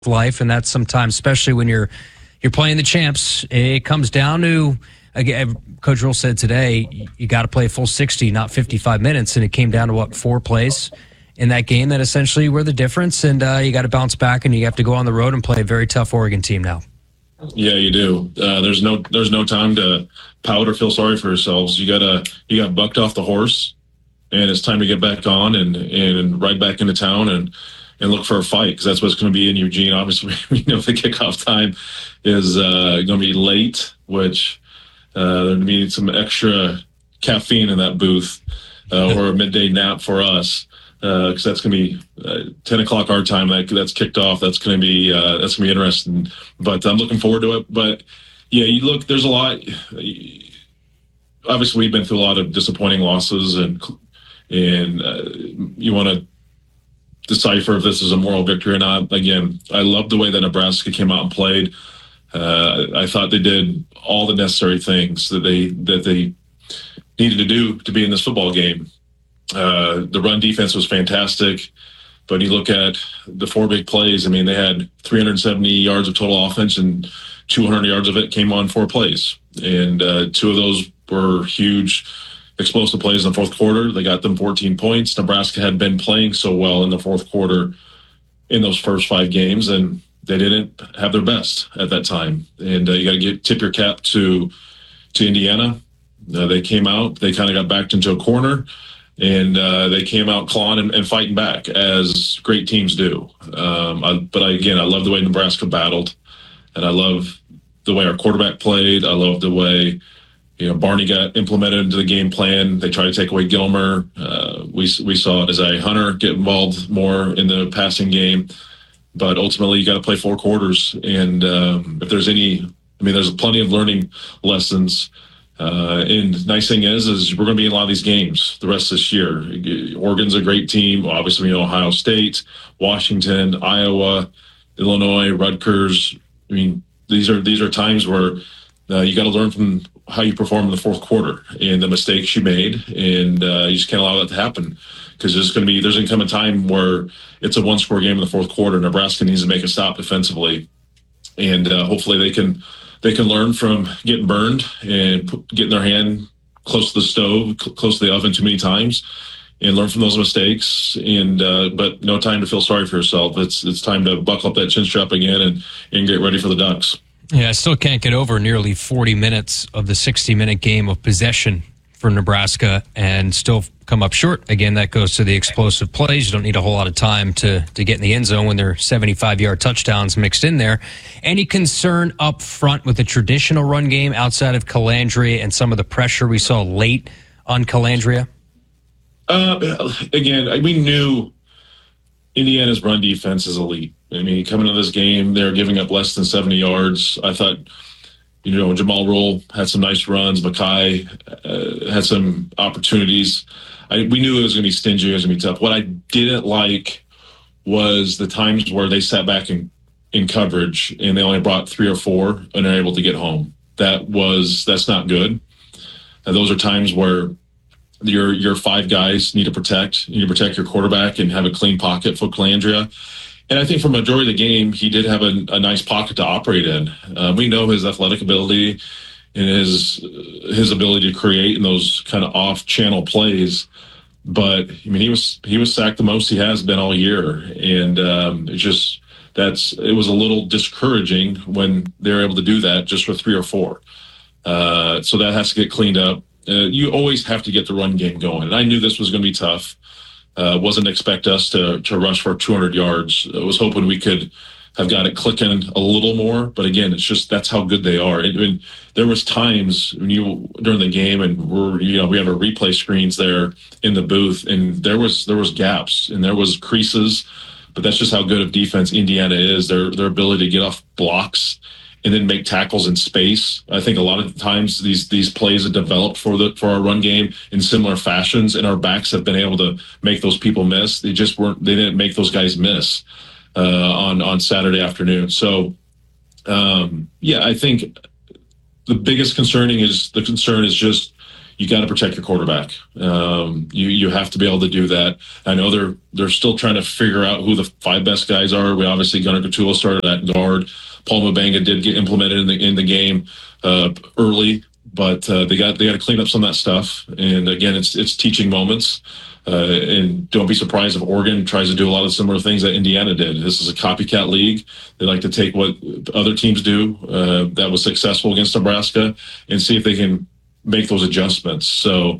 life, and that's sometimes, especially when you're playing the champs, it comes down to, again, Coach Rule said today, you got to play a full 60, not 55 minutes, and it came down to 4 plays in that game that essentially were the difference, and you got to bounce back, and you have to go on the road and play a very tough Oregon team now. Yeah, you do. There's no time to pout or feel sorry for yourselves. You got bucked off the horse, and it's time to get back on and ride back into town and look for a fight, because that's what's going to be in Eugene. Obviously, the kickoff time is going to be late, which there's going to be some extra caffeine in that booth or a midday nap for us, because that's going to be 10 o'clock our time. That's kicked off. That's going to be interesting. But I'm looking forward to it. But yeah, you look. There's a lot. Obviously, we've been through a lot of disappointing losses, and you want to decipher if this is a moral victory or not. Again, I love the way that Nebraska came out and played. I thought they did all the necessary things that they needed to do to be in this football game. The run defense was fantastic, but you look at the 4 big plays. I mean, they had 370 yards of total offense, and 200 yards of it came on 4 plays. And 2 of those were huge explosive plays in the fourth quarter. They got them 14 points. Nebraska had been playing so well in the fourth quarter in those first 5 games, and they didn't have their best at that time. And you got to tip your cap to Indiana. They came out. They kind of got backed into a corner, and they came out clawing and fighting back, as great teams do. But I love the way Nebraska battled, and I love the way our quarterback played. I love the way Barney got implemented into the game plan. They tried to take away Gilmer. We saw Isaiah Hunter get involved more in the passing game. But ultimately, you got to play 4 quarters. And if there's there's plenty of learning lessons. And nice thing is we're going to be in a lot of these games the rest of this year. Oregon's a great team. Obviously, we know Ohio State, Washington, Iowa, Illinois, Rutgers. I mean, these are times where you got to learn from how you perform in the fourth quarter and the mistakes you made, and you just can't allow that to happen, because there's going to come a time where it's a 1-score game in the fourth quarter. Nebraska needs to make a stop defensively, and hopefully they can learn from getting burned and getting their hand close to the stove, close to the oven too many times, and learn from those mistakes. And but no time to feel sorry for yourself. It's time to buckle up that chin strap again and get ready for the Ducks. Yeah, I still can't get over nearly 40 minutes of the 60-minute game of possession for Nebraska and still come up short. Again, that goes to the explosive plays. You don't need a whole lot of time to get in the end zone when there are 75-yard touchdowns mixed in there. Any concern up front with the traditional run game outside of Calandria and some of the pressure we saw late on Calandria? Again, we knew Indiana's run defense is elite. I mean, coming into this game, they're giving up less than 70 yards. I thought, Jamal Roll had some nice runs. Mackay had some opportunities. We knew it was going to be stingy. It was going to be tough. What I didn't like was the times where they sat back in coverage and they only brought 3 or 4 and are able to get home. That's not good. And those are times where your 5 guys need to protect. You need to protect your quarterback and have a clean pocket for Calandria. And I think for majority of the game, he did have a nice pocket to operate in. We know his athletic ability and his ability to create in those kind of off-channel plays. But I mean, he was sacked the most he has been all year, and it was a little discouraging when they're able to do that just for 3 or 4. So that has to get cleaned up. You always have to get the run game going, and I knew this was going to be tough. Wasn't expect us to rush for 200 yards. I was hoping we could have got it clicking a little more, but again, it's just that's how good they are. There was times during the game, and we have our replay screens there in the booth, and there was gaps and there was creases, but that's just how good of defense Indiana is. Their ability to get off blocks and then make tackles in space. I think a lot of times these plays have developed for our run game in similar fashions, and our backs have been able to make those people miss. They didn't make those guys miss on Saturday afternoon. So I think the biggest concern is just you got to protect your quarterback. You have to be able to do that. I know they're still trying to figure out who the 5 best guys are. We obviously Gunnar Gattulo started at guard. Paul Mabanga did get implemented in the game early, but they got to clean up some of that stuff. And again, it's teaching moments. And don't be surprised if Oregon tries to do a lot of similar things that Indiana did. This is a copycat league. They like to take what other teams do that was successful against Nebraska and see if they can make those adjustments. So,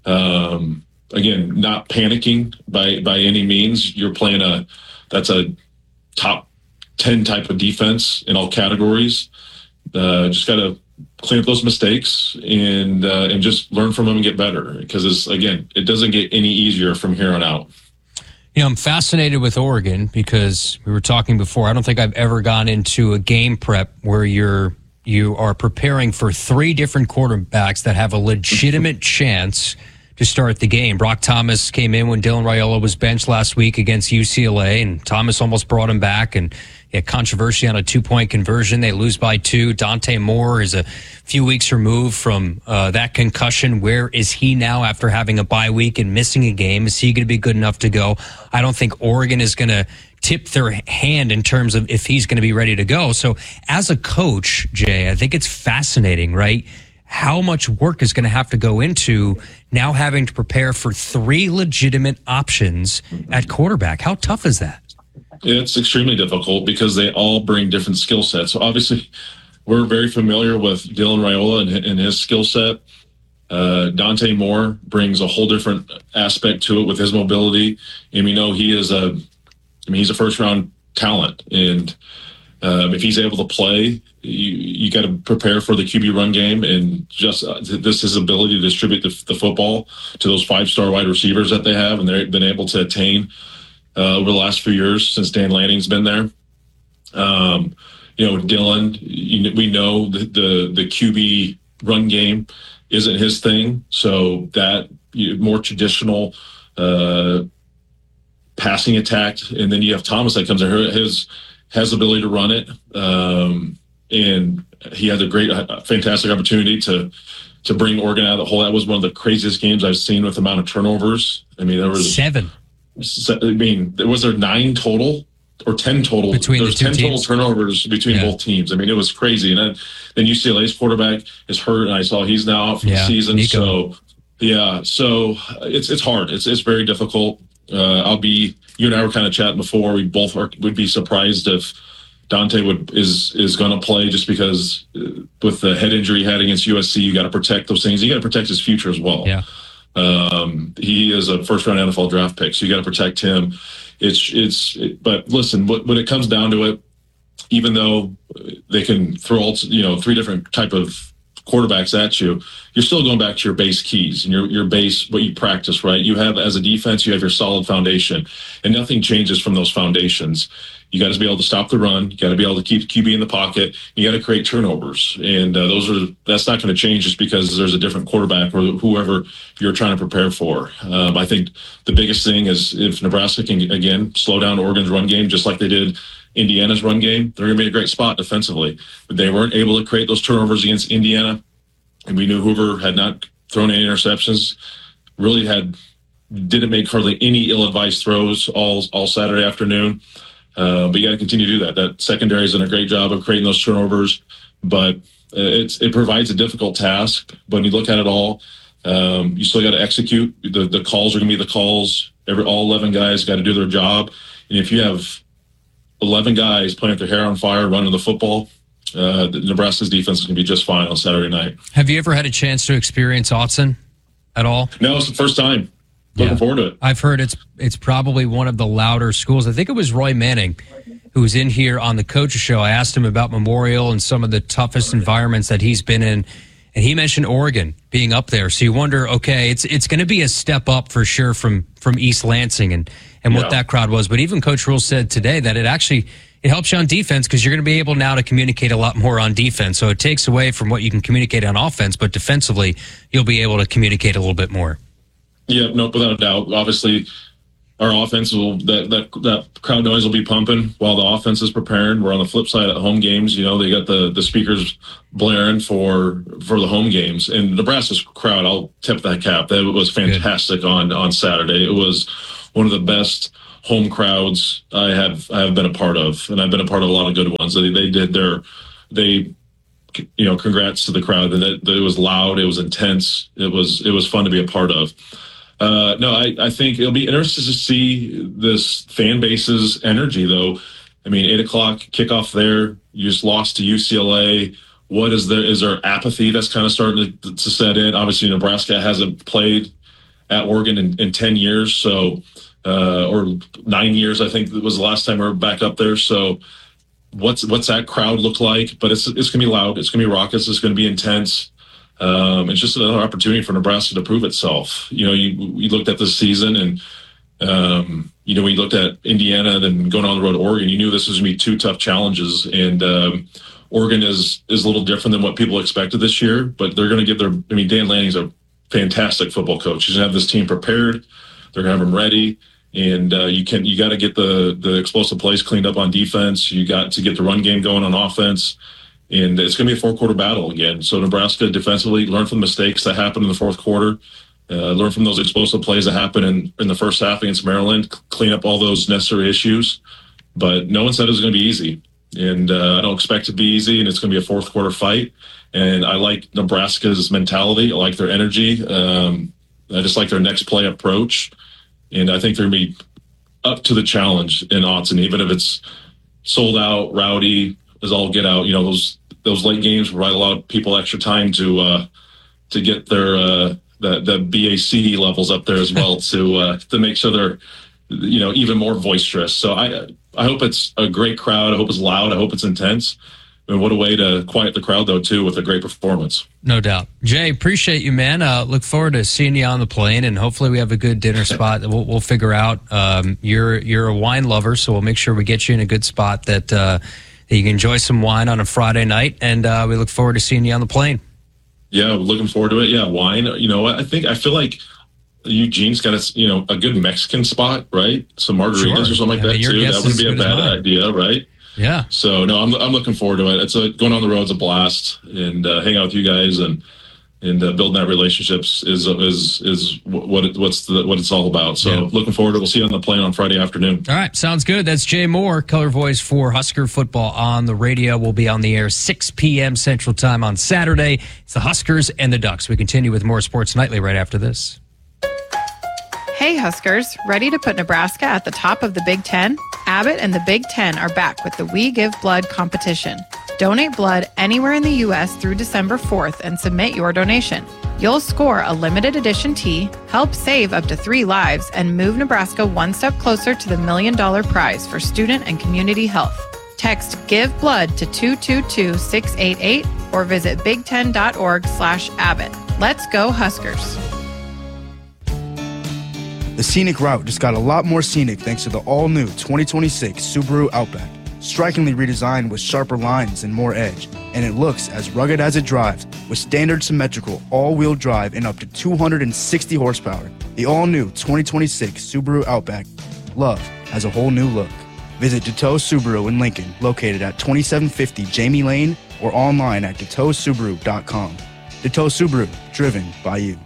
again, not panicking by any means. You're playing that's a top 10 type of defense in all categories. Just got to clean up those mistakes and just learn from them and get better, because it doesn't get any easier from here on out. I'm fascinated with Oregon because we were talking before. I don't think I've ever gone into a game prep where you are preparing for 3 different quarterbacks that have a legitimate chance to start the game. Brock Thomas came in when Dylan Raiola was benched last week against UCLA, and Thomas almost brought him back, and he had controversy on a 2-point conversion. They lose by 2. Dante Moore is a few weeks removed from that concussion. Where is he now after having a bye week and missing a game? Is he going to be good enough to go? I don't think Oregon is going to tip their hand in terms of if he's going to be ready to go. So as a coach, Jay, I think it's fascinating, right? How much work is going to have to go into now having to prepare for 3 legitimate options at quarterback? How tough is that? It's extremely difficult because they all bring different skill sets. So obviously, we're very familiar with Dylan Raiola and his skill set. Dante Moore brings a whole different aspect to it with his mobility. And we know he's a first-round talent. And if he's able to play, you got to prepare for the QB run game, and just his ability to distribute the football to those 5-star wide receivers that they have, and they've been able to attain over the last few years since Dan Lanning's been there. Dylan, we know the QB run game isn't his thing, so that more traditional passing attack, and then you have Thomas that comes in. Has the ability to run it, and he had a fantastic opportunity to bring Oregon out of the hole. That was one of the craziest games I've seen with the amount of turnovers. I mean, there was 7. Was there 9 total or 10 total? Between There's the 2 10 total teams. Turnovers between both teams. I mean, it was crazy. And then UCLA's quarterback is hurt, and I saw he's now out for the season. Nico. So it's hard. It's very difficult. You and I were kind of chatting before. We both would be surprised if Dante is going to play, just because with the head injury he had against USC, you got to protect those things. You got to protect his future as well. Yeah. He is a first-round NFL draft pick, so you got to protect him. But listen, when it comes down to it, even though they can throw 3 different type of quarterbacks at you, you're still going back to your base keys and your base, what you practice, right? You have, as a defense, you have your solid foundation, and nothing changes from those foundations. You got to be able to stop the run. You got to be able to keep QB in the pocket. You got to create turnovers, and that's not going to change just because there's a different quarterback or whoever you're trying to prepare for. I think the biggest thing is if Nebraska can again slow down Oregon's run game, just like they did Indiana's run game, they're going to be in a great spot defensively. But they weren't able to create those turnovers against Indiana, and we knew Hoover had not thrown any interceptions. Really didn't make hardly any ill-advised throws all Saturday afternoon. But you got to continue to do that. That secondary has done a great job of creating those turnovers, but it provides a difficult task. But when you look at it all, you still got to execute. The calls are going to be the calls. All 11 guys got to do their job. And if you have 11 guys playing with their hair on fire, running the football, Nebraska's defense is going to be just fine on Saturday night. Have you ever had a chance to experience Autzen at all? No, it's the first time. Looking forward to it. I've heard it's probably one of the louder schools. I think it was Roy Manning who was in here on the Coaches Show. I asked him about Memorial and some of the toughest environments that he's been in, and he mentioned Oregon being up there. So you wonder, okay, it's going to be a step up for sure from East Lansing and what that crowd was. But even Coach Rule said today that it helps you on defense because you're going to be able now to communicate a lot more on defense. So it takes away from what you can communicate on offense, but defensively you'll be able to communicate a little bit more. Yeah, no, without a doubt. Obviously, our offense will that crowd noise will be pumping while the offense is preparing. We're on the flip side at home games. They got the speakers blaring for the home games. And Nebraska's crowd, I'll tip that cap. That was fantastic on Saturday. It was one of the best home crowds I have been a part of, and I've been a part of a lot of good ones. Congrats to the crowd. That it was loud, it was intense, it was fun to be a part of. I think it'll be interesting to see this fan base's energy, though. I mean, 8:00 kickoff there. You just lost to UCLA. What is there? Is there apathy that's kind of starting to set in? Obviously, Nebraska hasn't played at Oregon in 10 years, so or 9 years, I think was the last time we were back up there. So, what's that crowd look like? But it's going to be loud. It's going to be raucous. It's going to be intense. It's just another opportunity for Nebraska to prove itself. You looked at this season, and when you looked at Indiana, then going on the road to Oregon, you knew this was going to be two tough challenges. And Oregon is a little different than what people expected this year, but they're going to give Dan Lanning's a fantastic football coach. He's going to have this team prepared. They're going to have them ready. And you got to get the explosive plays cleaned up on defense. You got to get the run game going on offense. And it's going to be a four-quarter battle again. So Nebraska defensively learn from the mistakes that happened in the fourth quarter, learn from those explosive plays that happened in the first half against Maryland, clean up all those necessary issues. But no one said it was going to be easy. And I don't expect it to be easy, and it's going to be a fourth-quarter fight. And I like Nebraska's mentality. I like their energy. I just like their next play approach. And I think they're going to be up to the challenge in Autzen, even if it's sold out, rowdy, as all get out. Those late games provide a lot of people extra time to get their the BAC levels up there as well to make sure they're even more boisterous. So I hope it's a great crowd. I hope it's loud. I hope it's intense. And what a way to quiet the crowd, though, too, with a great performance. No doubt. Jay, appreciate you, man. Look forward to seeing you on the plane, and hopefully we have a good dinner spot that we'll figure out. You're a wine lover, so we'll make sure we get you in a good spot that you can enjoy some wine on a Friday night, and we look forward to seeing you on the plane. Yeah, looking forward to it. Yeah, wine. I feel like Eugene's got a good Mexican spot, right? Some margaritas or something like that, too. That wouldn't be a bad idea, right? Yeah. So no, I'm looking forward to it. It's going on the road's a blast, and hang out with you guys and building that relationships is what it's all about. So looking forward to it. We'll see you on the plane on Friday afternoon. All right, sounds good. That's Jay Moore, color voice for Husker football on the radio. We'll be on the air 6 p.m. Central Time on Saturday. It's the Huskers and the Ducks. We continue with more Sports Nightly right after this. Hey Huskers, ready to put Nebraska at the top of the Big Ten? Abbott and the Big Ten are back with the We Give Blood competition. Donate blood anywhere in the U.S. through December 4th and submit your donation. You'll score a limited edition tee, help save up to 3 lives, and move Nebraska one step closer to the $1 million prize for student and community health. Text Give Blood to 222-688 or visit big10.org/Abbott. Let's go Huskers. The scenic route just got a lot more scenic thanks to the all-new 2026 Subaru Outback. Strikingly redesigned with sharper lines and more edge, and it looks as rugged as it drives with standard symmetrical all-wheel drive and up to 260 horsepower. The all-new 2026 Subaru Outback. Love has a whole new look. Visit Deteau Subaru in Lincoln, located at 2750 Jamie Lane, or online at DeteauSubaru.com. Deteau Subaru, driven by you.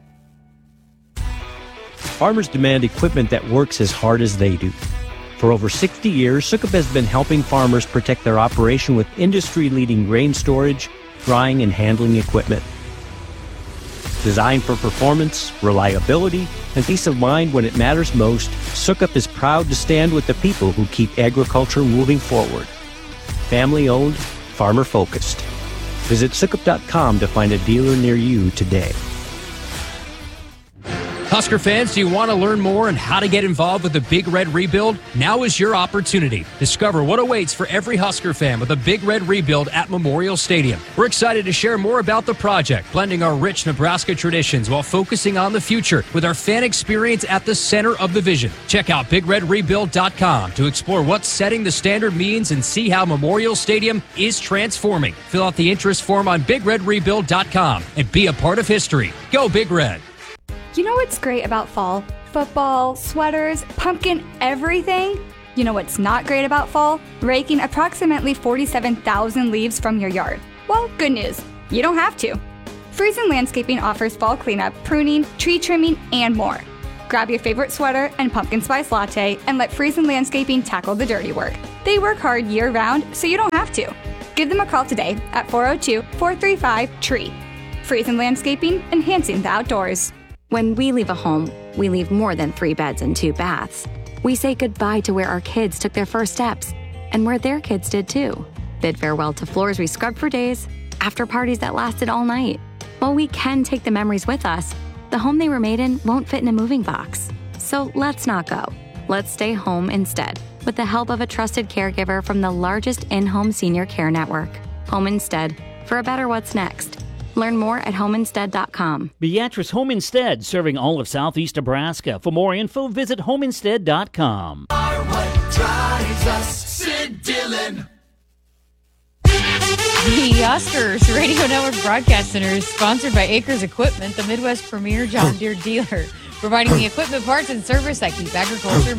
Farmers demand equipment that works as hard as they do. For over 60 years, Sukup has been helping farmers protect their operation with industry-leading grain storage, drying, and handling equipment. Designed for performance, reliability, and peace of mind when it matters most, Sukup is proud to stand with the people who keep agriculture moving forward. Family-owned, farmer-focused. Visit Sukup.com to find a dealer near you today. Husker fans, do you want to learn more on how to get involved with the Big Red Rebuild? Now is your opportunity. Discover what awaits for every Husker fan with the Big Red Rebuild at Memorial Stadium. We're excited to share more about the project, blending our rich Nebraska traditions while focusing on the future with our fan experience at the center of the vision. Check out BigRedRebuild.com to explore what setting the standard means and see how Memorial Stadium is transforming. Fill out the interest form on BigRedRebuild.com and be a part of history. Go Big Red! You know what's great about fall? football, sweaters, pumpkin, everything. You know what's not great about fall? Raking approximately 47,000 leaves from your yard. Well, good news, you don't have to. Friesen Landscaping offers fall cleanup, pruning, tree trimming, and more. Grab your favorite sweater and pumpkin spice latte and let Friesen Landscaping tackle the dirty work. They work hard year-round, so you don't have to. Give them a call today at 402-435-TREE. Friesen Landscaping, enhancing the outdoors. When we leave a home, we leave more than 3 beds and 2 baths. We say goodbye to where our kids took their first steps and where their kids did too. Bid farewell to floors we scrubbed for days, after parties that lasted all night. While we can take the memories with us, the home they were made in won't fit in a moving box. So let's not go. Let's stay home instead, with the help of a trusted caregiver from the largest in-home senior care network. Home Instead, for a better what's next. Learn more at homeinstead.com. Beatrice Home Instead, serving all of southeast Nebraska. For more info, visit homeinstead.com. What drives us, Sid Dillon. The Oscars Radio Network Broadcast Center is sponsored by Acres Equipment, the Midwest premier John Deere dealer, providing the equipment parts and service that keep agriculture